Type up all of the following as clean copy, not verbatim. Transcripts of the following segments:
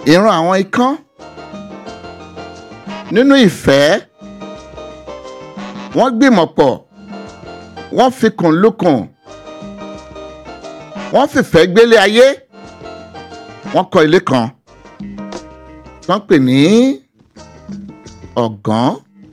ìran àwọn ikán nínú ìfẹ́ wọ́n gbìmọ̀ pọ̀ wọ́n fikùn lukùn wọ́n fìfẹ́ gbélé ayé wọ́n kọ́ ilé kan wọ́n pè ní ọ̀gán.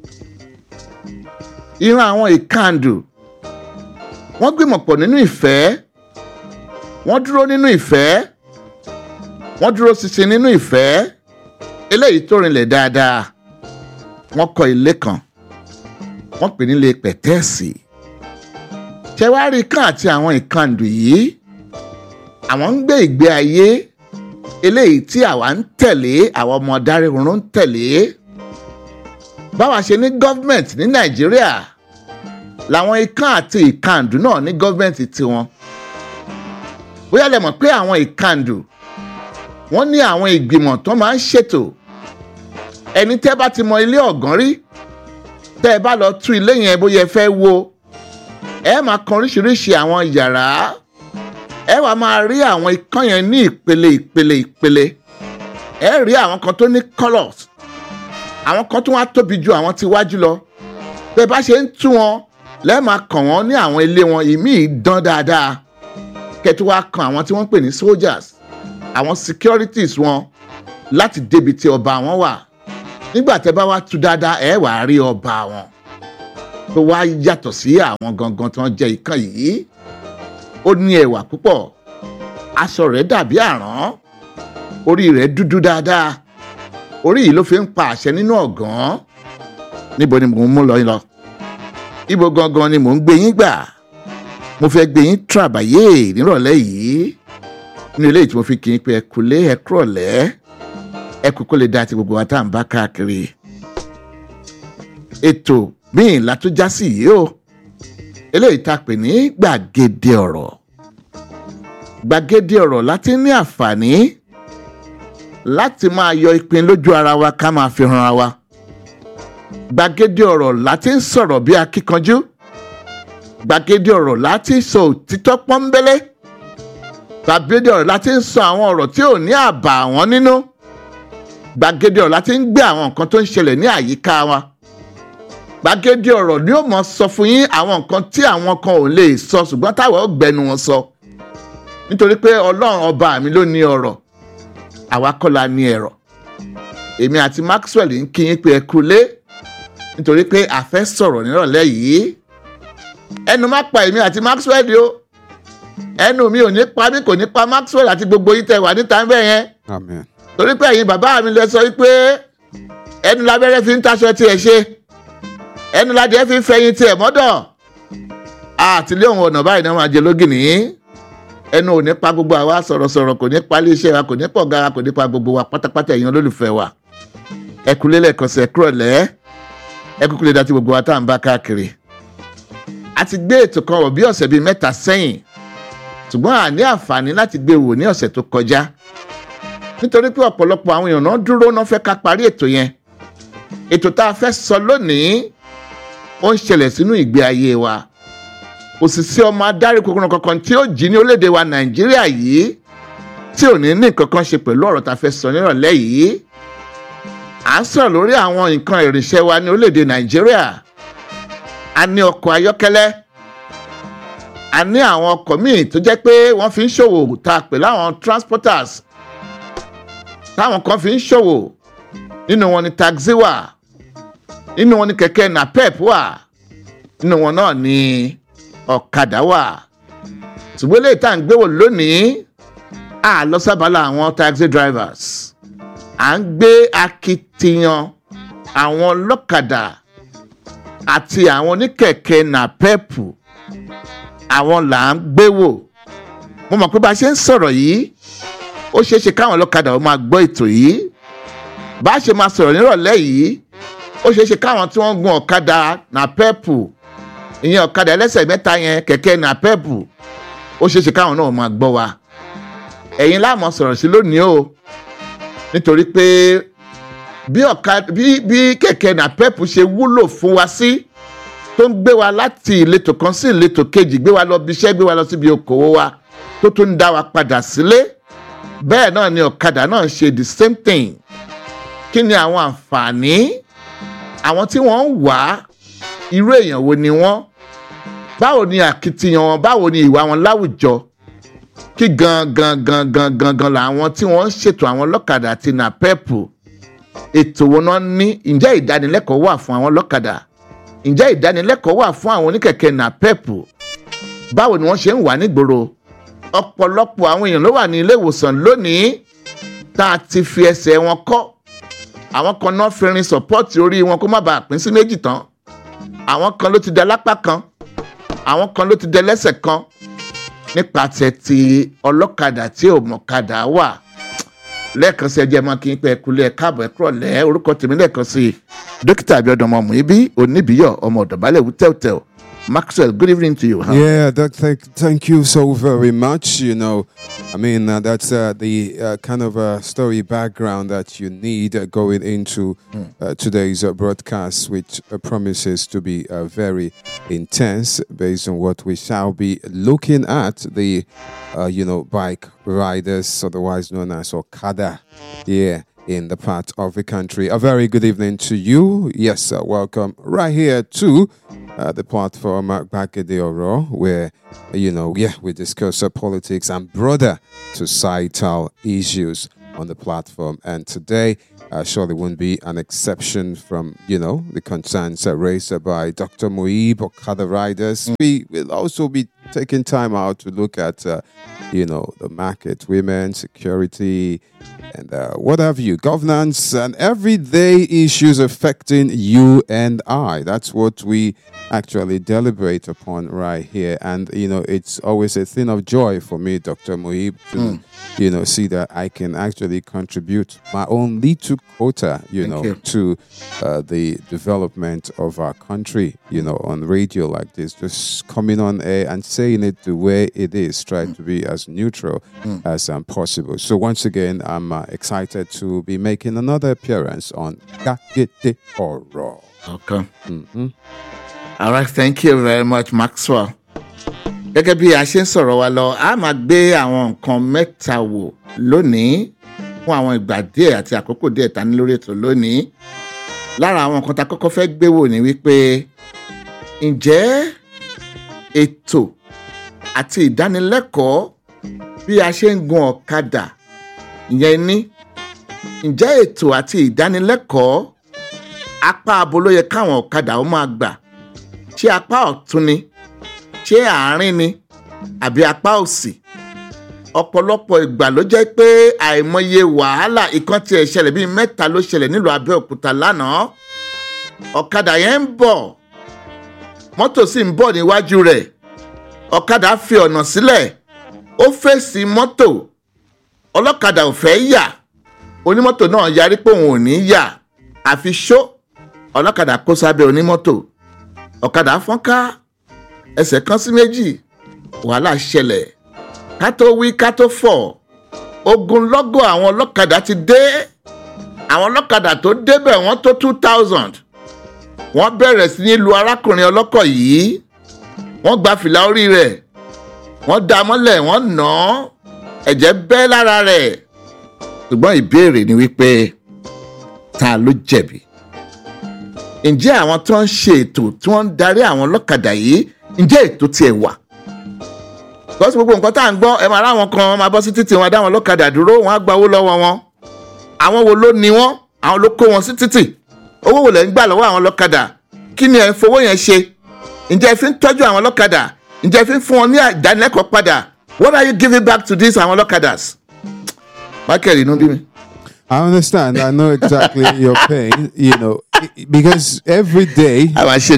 ìran àwọn ìkàndù wọ́n gbìmọ̀ pọ̀ nínú ìfẹ́ wọ́n dúró nínú ìfẹ́ wọ́n dúró ṣinṣin nínú ìfẹ́ eléyìí tó rinlẹ̀ dáadáa wọ́n kọ́ ilé kan wọ́n pè nílé pẹ̀tẹ́ẹ̀sì. ṣẹwárí kan àti àwọn ìkàndù yìí àwọn ń gbé ìgbé ayé eléyìí tí àwa ń tẹ̀lé àwọn ọmọ adarí oorun ń tẹ̀lé. báwa ṣe ní gọ́fìmẹ̀ntì ní nàìjíríà làwọn ikán àti ìkàndù náà ní gọ́fìmẹ̀ntì tiwọn. bóyá lẹ mọ̀ pé àwọn ìkàndù wọ́n ní àwọn ìgbìmọ̀ tó máa ń ṣètò. ẹni tẹ́ bá ti mọ ilé ọ̀gán rí tẹ́ ẹ bá lọ tú ilé yẹn bóyá ẹ fẹ́ wo ẹ máa kan oríṣiríṣi àwọn yàrá ẹ wàá máa rí àwọn ikán yẹn ní ìpele ẹ rí àwọn kan tó ní colours àwọn kan tó wá tóbi ju àwọn tí wájú lọ bẹ́ẹ̀ bá ṣe ń tú wọn lẹ́ẹ̀ máa kàn wọ́n ní àwọn ilé wọn ìmíì dán dáadáa kẹ́tù wá kan àwọn tí wọ́n ń pè ní soldiers àwọn securities wọn láti débi tí ọba wọn wà nígbà tẹ́ bá wá tú dáadáa ẹ wàá rí ọba wọn tó wá yàtọ̀ sí àwọn gangan tí wọ́n jẹ́ ikán yìí. ó ní ẹwà púpọ̀ aṣọ rẹ̀ dàbí àrán orí rẹ̀ dúdú dáadáa orí yìí ló fi ń pa àṣẹ nínú ọ̀gán. níbo ni mò ń mú lọ ibo gangan ni mò ń gbé yín gbà mo fẹ́ gbé yín tàbáyé nírọ̀lẹ́ yìí nínú eléyìí tí mo fi kì í pé ẹ kúlé ẹ kúrọ̀lẹ́ ẹ kú kó lè dá ti gbogbo wa tá à ń bá káàkiri. ètò míì látújá sí yìí o eléyìí tá a pè ní gbàgede ọ̀rọ̀. gbàgede ọ̀rọ̀ láti ní àǹfààní láti máa yọ ìpín lójú ara wa ká máa fi hàn ara wa. gbàgede ọ̀rọ̀ láti ń sọ̀rọ̀ bí akíkanjú. gbàgede ọ̀rọ̀ láti sọ òtítọ́ pọ́nbélé. gbàgede ọ̀rọ̀ láti ń sọ àwọn ọ̀rọ̀ tí ò ní àbààwọ́n nínú. gbàgede ọ̀rọ̀ láti ń gbé àwọn nǹkan tó ń ṣẹlẹ̀ ní àyíká wa. gbàgede ọ̀rọ̀ ni ó mọ̀ sọ fún yín àwọn nǹkan tí àwọn kan ò lè sọ ṣùgbọ́n táwọn ò gbẹnu wọn sọ. nítorí pé ọlọ́run ọba mi ló ní ọ̀rọ̀ àwa kọ́ la ní ẹ̀rọ̀. èmi àti Maxwell ń kí yín pé ẹ kúlé nítorí pé a fẹ́ sọ̀rọ̀ nírọ̀lẹ́ yìí. ẹnu má pa èmi àti Maxwell o ẹnu mi ò ní pa mí kò ní pa Maxwell àti gbogbo yín tẹ́ wà níta bẹ́ẹ̀ yẹn. Amen. torí pé ẹ̀yin bàbá mi lẹ sọ wípé ẹnu lábẹ́rẹ́ fi ń taṣọ tiẹ̀ ṣe ẹnu ládìẹ fi ń fẹ̀yìn tiẹ̀ mọ́dọ̀ àtìlé òun ọ̀nà báyìí náà máa jẹ lógìnní. ẹnu ò ní pa gbogbo àwa sọ̀rọ̀sọ̀rọ̀ kò ní pa iléeṣẹ́ wa kò ní pọ̀ gara kò ní pa gbogbo wa pátápátá ẹ̀yin olólùfẹ́ wa. ẹ kú lélẹ̀ kan sí ẹ kúrọ̀lẹ́ ẹ kúkú lè dá tí gbogbo wa tá à ń bá káàkiri. a ti gbé ètò kan wọ̀ bí ọ̀sẹ̀ bíi 3 sẹ́yìn ṣùgbọ́n a ní àǹfààní láti gbé wò ní ọ̀sẹ̀ tó kọjá nítorí pé ọ̀pọ̀lọpọ̀ àwọn èèyàn náà dúró náà fẹ́ ká parí ètò yẹn. ètò tá a fẹ́ sọ lónìí ó ń ṣẹlẹ̀ sínú ìgbé ayé wa. kò sì sí ọmọ adarí kòkòrò kankan tí ó jí ní orílẹ̀-èdè wa Nàìjíríà yìí tí ò ní nǹkan kan ṣe pẹ̀lú ọ̀rọ̀ tá a fẹ́ sọ nírọ̀lẹ́ yìí. à ń sọ̀rọ̀ lórí àwọn nǹkan ìrìnsẹ̀ wa ní orílẹ̀-èdè Nàìjíríà. a ní ọkọ̀ ayọ́kẹ́lẹ́ a ní àwọn ọkọ̀ míì tó jẹ́ pé wọ́n fi ń ṣòwò tá a pè láwọn transporters táwọn kan fi ń ṣòwò nínú wọn ni taxi wà nínú wọn ni kẹ̀kẹ́ napep wà nínú wọn náà ni ọ̀kadà wà. ṣùgbọ́n eléyìí tá à ń gbé wò lónìí à lọ sábàlá àwọn taxi drivers à ń gbé akitiyan àwọn ọlọ́kadà àti àwọn oníkẹ̀kẹ́ napep àwọn là ń gbé wò. mo mọ̀ pé bá a ṣe ń sọ̀rọ̀ yìí ó ṣeé ṣe káwọn ọlọ́kadà ó máa gbọ́ ètò yìí. bá a ṣe máa sọ̀rọ̀ nírọ̀lẹ́ yìí ó ṣeé ṣe káwọn tí wọ́n gun ọ̀kadà napẹ́pù ìyẹn ọ̀kadà ẹlẹ́sẹ̀ mẹ́ta yẹn kẹ̀kẹ́ napẹ́pù ó ṣeé ṣe káwọn náà máa gbọ́ wa. ẹ̀yin la máa sọ̀rọ̀ sí lónìí o nítorí pé bí kẹ̀kẹ́ napẹ́pù ṣe wúlò fún wa sí tó ń gbé wa láti ìletò kan sí ìletò kejì gbé wa lọ bí iṣẹ́ gbé wa lọ síbi okòwò wa tó tún ń dá wa padà sílé bẹ́ẹ̀ náà ni ọ̀kadà náà ṣe the same thing. Kí ni àwọn àǹfààní àwọn tí wọ́n ń wá irú èèyàn wo ni wọ́n? Báwo ni àkitiyan wọn? Báwo ni ìwà wọn láwùjọ? Kí gangan làwọn tí wọ́n ń ṣètò àwọn ọlọ́kadà àti napep ètò wọn náà ní? Ǹjẹ́ ìdánilẹ́kọ̀ọ́ wà fún àwọn ọlọ́kadà? Ǹjẹ́ ìdánilẹ́kọ̀ọ́ wà fún àwọn oníkẹ̀kẹ́ napep? Báwo ni wọ́n ṣe ń wà nígboro? Ọ̀pọ̀lọpọ̀ àwọn èèyàn ló wà ní ilé ìwòsàn lónìí tá a ti fi ẹsẹ̀ wọn kọ́. Àwọn kan náà fi rin sọ́pọ́ọ̀tì orí wọn kó má bàa pín sí méjì tán. Àwọn kan ló ti dẹ lápá kan. Àwọn kan ló ti dẹ lẹ́sẹ̀ kan. Nípasẹ̀ ti ọlọ́kadà tí ò mọ̀kadà wà. Lẹ́ẹ̀kan sí ẹjẹ́ máa kí n pẹ́ kulẹ̀ káàbọ̀ ẹ kúrọ̀lẹ́ orúkọ tèmi lẹ́ẹ̀kan sí Dókítà Abíọ́dún ọmọ Muyibi Oníbíyọ̀ ọmọ ọ̀dọ̀bálẹ̀ wútẹ́wútẹ́. Maxwell, good evening to you. Huh? Yeah, thank you so very much. You know, I mean, that's the kind of story background that you need going into today's broadcast, which promises to be very intense based on what we shall be looking at. The, bike riders, otherwise known as Okada. Yeah. In the part of the country. A very good evening to you. Yes, welcome right here to the platform Gbagede Oro, where, we discuss politics and broader societal issues on the platform. And today, surely won't be an exception from, the concerns raised by Dr. Muyibi, Okada riders. We will also be taking time out to look at, the market, women, security, and what have you, governance, and everyday issues affecting you and I. That's what we actually deliberate upon right here. And, it's always a thing of joy for me, Dr. Muyibi, to, see that I can actually contribute my own little quota, to the development of our country, on radio like this, just coming on air and saying it the way it is, trying to be as neutral as possible. So once again, I'm excited to be making another appearance on Gbagede Oro. Okay. All right, thank you very much, Maxwell. Gẹ́gẹ́ bí a ṣe ń sọ̀rọ̀ wa lọ, a máa gbé àwọn nǹkan mẹ́ta wò lónìí fún àwọn ìgbà díẹ̀ àti àkókò díẹ̀ ta ní lórí ètò lónìí. Lára àwọn nǹkan tá kọ́kọ́ fẹ́ gbé wò ni wípé ǹjẹ́ ètò àti ìdánilẹ́kọ̀ọ́ bí a ṣe ń gun ọ̀kadà ìyẹn ní ǹjẹ́ ètò àti ìdánilẹ́kọ̀ọ́ apá abo ló yẹ káwọn ọ̀kadà ó máa gbà? Ṣé apá ọ̀tún ni? Ṣé àárín ni? Àbí apá òsì? Ọ̀pọ̀lọpọ̀ ìgbà ló jẹ́ pé àìmọye wàhálà ìkan tí ẹ̀ ṣẹlẹ̀ bíi 3 ló ṣẹlẹ̀ nílùú Abẹ́òkúta lánàá. Ọ̀kadà yẹn ń bọ̀, mọ́tò sì ń bọ̀ níwájú rẹ̀. Ọ̀kadà fi ọ̀nà sílẹ̀, ó fèsì mọ́tò. Ọlọ́kadà ò fẹ́ yà. Onímọ́tò náà yarí pé òun ò ní yà. Àfi ṣó ọlọ́kadà kó sábẹ́ onímọ́tò. Ọ̀kadà fọ́nká, ẹsẹ̀ kan sí méjì, wàhálà ṣẹlẹ̀. Ká tó wí ká tó fọ̀, ogunlọ́gọ̀ àwọn ọlọ́kadà ti dé. Àwọn ọlọ́kadà tó débẹ̀ wọ́n tó 2000. Wọ́n bẹ̀rẹ̀ sí ní lu arákùnrin ọlọ́kọ̀ yìí. Wọ́n gba fìlà orí rẹ̀. Wọ́n dá mọ́lẹ̀, wọ́n nà án. Ẹ̀jẹ̀ bẹ́ lára rẹ̀. Ṣùgbọ́n ìbéèrè ni wípé ta ló jẹ̀bi? Ǹjẹ́ àwọn tó ń ṣe ètò tí wọ́n ń darí àwọn ọlọ́kadà yìí, ǹjẹ́ ètò tiẹ̀ wà? Bọ́sí gbogbo nǹkan tá à ń gbọ́, ẹ máa ráwọn kan máa bọ́ sí títì wọn dá wọn ọlọ́kadà dúró, wọ́n á gba owó lọ́wọ́ wọn. Àwọn wo ló ní wọ́n? Àwọn ló kó wọn sí títì. Owó wo lẹ̀ ń gbà lọ́wọ́ àwọn ọlọ́kadà? Kí ni ẹ ń fowó yẹn ṣe? Ǹjẹ́ ẹ fi ń tọ́jú àwọn ọlọ́kadà? Ǹjẹ́ ẹ fi ń fún wọn ní ìdánilẹ́kọ̀ọ́ padà? What are you giving back to these àwọn ọlọ́kadàs? Michael, inú bí mi. I understand. I know exactly your pain, because every day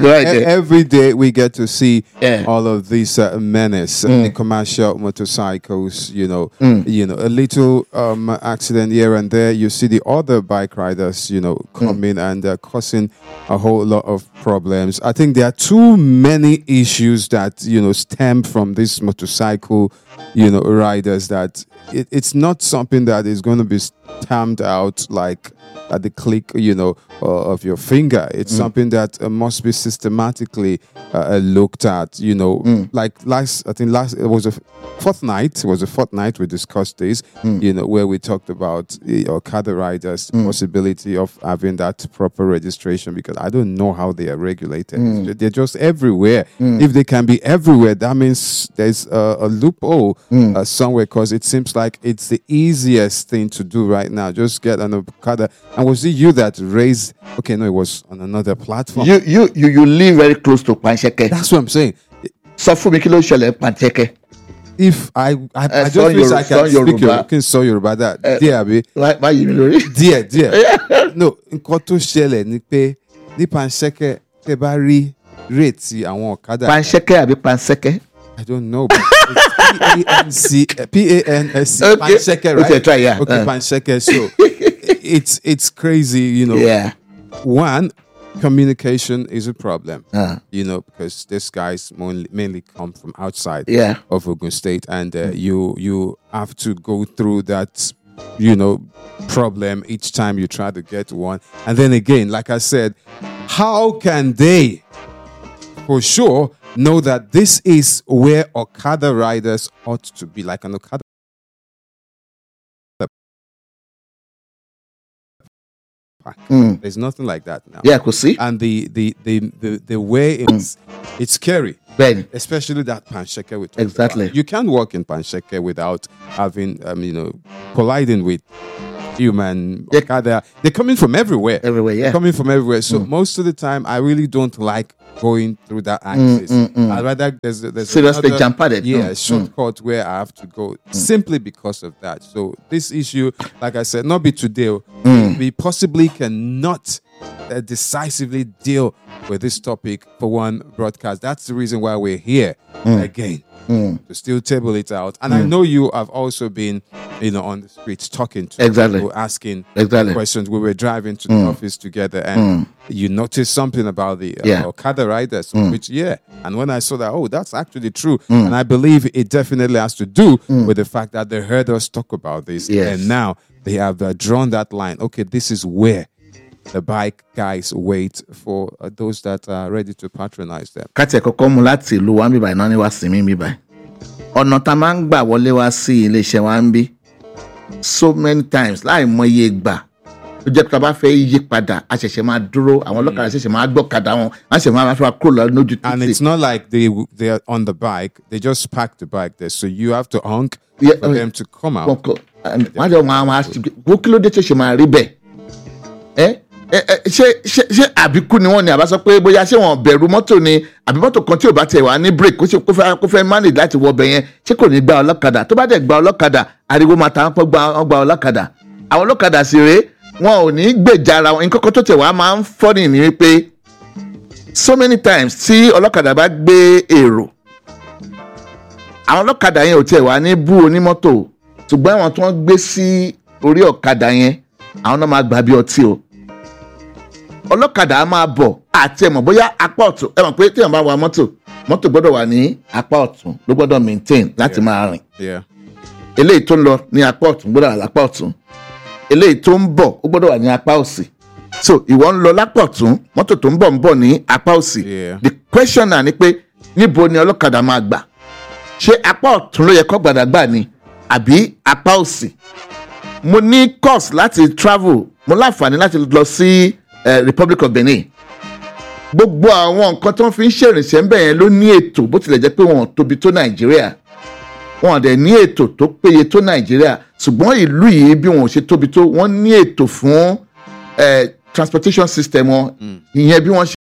we get to see all of these menace, the commercial motorcycles, a little accident here and there. You see the other bike riders, coming and causing a whole lot of problems. I think there are too many issues that, stem from this motorcycle, riders that it's not something that is going to be stamped out like at the click, of your finger. It's something that must be systematically looked at. Like last it was a fortnight. It was a fortnight we discussed this. Where we talked about Okada riders' possibility of having that proper registration, because I don't know how they are regulated. They're just everywhere. If they can be everywhere, that means there's a loophole somewhere, because it seems like it's the easiest thing to do right now. Just get an Okada. And was it you that raised? Okay, no, it was on another platform. You live very close to Pansheke. That's what I'm saying. So for me, kilo shele Pansheke. If I just wish I can speak Yoruba. So Yoruba that dear be. Why you mean? Dear. No, nǹkan tó ṣẹlẹ̀ ni pé ní Pansheke tẹ́ bá rí rate àwọn ọ̀kadà. Pansheke àbí Panseke? I don't know. P-A-N-S-C, okay. Pansheke, right? Okay, try, yeah. Okay, Pansheke. So it's crazy, Yeah. One, communication is a problem, because these guys mainly come from outside of Ogun State, and you have to go through that, problem each time you try to get one. And then again, like I said, how can they, for sure, know that this is where Okada riders ought to be, like an Okada? There's nothing like that now. Yeah, I could see. And the way it's scary, Ben. especially that Pansheke with Exactly. You can't walk in Pansheke without having colliding with human. Okada. They're coming from everywhere. Everywhere, yeah. Coming from everywhere. So most of the time, I really don't like going through that axis. I'd rather there's seriously jump at it. Yeah, shortcut where I have to go simply because of that. So this issue, like I said, not be today. We possibly cannot decisively deal with this topic for one broadcast. That's the reason why we're here again. To still table it out. And I know you have also been, on the streets talking to people, asking questions. We were driving to the office together, and you noticed something about the Okada riders, which, and when I saw that, that's actually true. And I believe it definitely has to do with the fact that they heard us talk about this. Yes. And now they have drawn that line. Okay, this is where the bike guys wait for those that are ready to patronize them. Kati kọ́kọ́ mú láti ìlú wa níbàyí náà ni wá sí mi níbàyí. Ọ̀nà tá máa ń gbà wọlé wá sí iléeṣẹ́ wa ń bí so many times láì mọye ìgbà tó jẹ́ pé tá a bá fẹ́ yí padà a ṣẹ̀ṣẹ̀ máa dúró àwọn ọlọ́kadà ṣẹ̀ṣẹ̀ máa gbọ́kadà wọn a ṣẹ̀ṣẹ̀ máa fi wá kúrò lójú títì. And it's not like they are on the bike, they just park the bike there, so you have to honk for them to come out. Wọ́n á jẹ́ wọn á wọ́n kí ló dé tó ṣe máa rí bẹ́ẹ̀. ṣé àbíkú ni wọ́n ní àbá sọ pé bóyá ṣé wọ́n bẹ̀rù mọ́tò ni àbí mọ́tò kan tí ò bá tẹ̀ wá ní break kó fẹ́ manage láti wọ ọbẹ̀ yẹn ṣé kò ní gba ọlọ́kadà tó bá dẹ̀ gba ọlọ́kadà ariwo máa ta wọ́n gba ọlọ́kadà àwọn ọlọ́kadà sì rèé wọn ò ní gbèjà ara wọn nǹkan kan tó tẹ̀ wá máa ń fọ́nì ní wípé so many times tí ọlọ́kadà bá gbé èrò àwọn ọlọ́kadà yẹn ò tẹ̀ wá ní bú onímọ́tò ṣùgbọ́n àwọn tí wọ́n gbé sí orí ọ̀kadà yẹn àwọn náà máa gbà bí ọtí o ọlọ́kadà á máa bọ̀ àti ẹ̀mọ̀ bóyá apá ọ̀tún ẹ̀mọ̀ pé tí èèyàn bá wa mọ́tò gbọ́dọ̀ wà ní apá ọ̀tún ló gbọ́dọ̀ maintain láti máa rìn eléyìí tó ń lọ ní apá ọ̀tún gbọ́dọ̀ wà lápá ọ̀tún eléyìí tó ń bọ̀ ó gbọ́dọ̀ wà ní apá òsì so ìwọ ń lọ lápá ọ̀tún mọ́tò tó ń bọ̀ ní apá òsì the question náà ni pé níbo ni ọlọ́kadà máa gbà ṣé apá ọ̀tún ló yẹ kó gbàdá gbà ni àbí apá òsì mo ní course láti travel mo láǹfààní láti lọ sí Republic of Benin gbogbo àwọn nǹkan tó ń fi ń ṣèrìnṣẹ́ ń bẹ̀ yẹn ló ní ètò bó tilẹ̀ jẹ́ pé wọn ò tóbi tó Nàìjíríà wọn ò dẹ̀ ní ètò tó péye tó Nàìjíríà ṣùgbọ́n ìlú yìí bí wọn ò ṣe tóbi tó wọ́n ní ètò fún transportation system wọn ìyẹn bí wọ́n ṣe